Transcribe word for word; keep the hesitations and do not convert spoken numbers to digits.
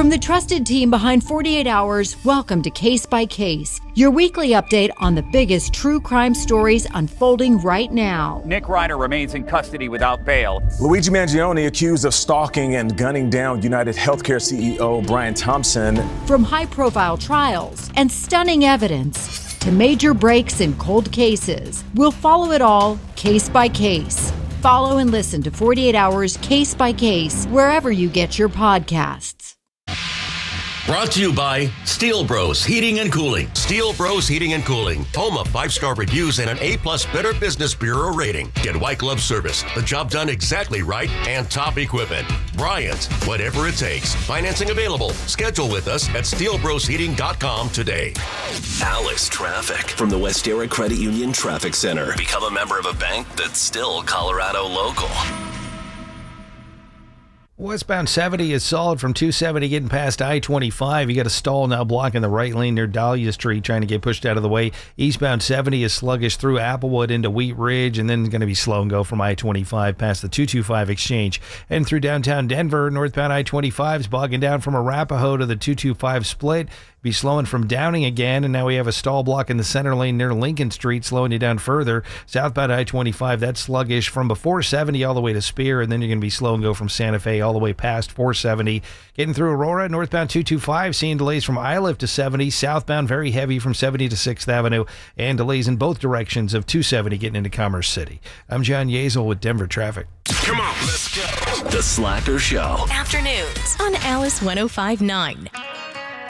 From the trusted team behind forty-eight hours, welcome to Case by Case, your weekly update on the biggest true crime stories unfolding right now. Nick Ryder remains in custody without bail. Luigi Mangione accused of stalking and gunning down United Healthcare C E O Brian Thompson. From high-profile trials and stunning evidence to major breaks in cold cases, we'll follow it all case by case. Follow and listen to forty-eight hours Case by Case wherever you get your podcasts. Brought to you by Steel Bros Heating and Cooling. Steel Bros Heating and Cooling, home of five-star reviews and an A-plus Better Business Bureau rating. Get white glove service, the job done exactly right, and top equipment. Bryant, whatever it takes. Financing available. Schedule with us at steel bros heating dot com today. Alice Traffic from the Westera Credit Union Traffic Center. Become a member of a bank that's still Colorado local. Westbound seventy is solid from two seventy getting past I twenty-five. You got a stall now blocking the right lane near Dahlia Street trying to get pushed out of the way. Eastbound seventy is sluggish through Applewood into Wheat Ridge and then going to be slow and go from I twenty-five past the two twenty-five exchange. And through downtown Denver, northbound I twenty-five is bogging down from Arapahoe to the two twenty-five split. Be slowing from Downing again, and now we have a stall block in the center lane near Lincoln Street, slowing you down further. Southbound I twenty-five, that's sluggish from before seventy all the way to Spear, and then you're going to be slow and go from Santa Fe all the way past four seventy. Getting through Aurora, northbound two twenty-five, seeing delays from Iliff to seventy. Southbound very heavy from seventy to sixth Avenue, and delays in both directions of two seventy getting into Commerce City. I'm John Yazel with Denver Traffic. Come on, let's go. The Slacker Show. Afternoons on Alice one oh five point nine.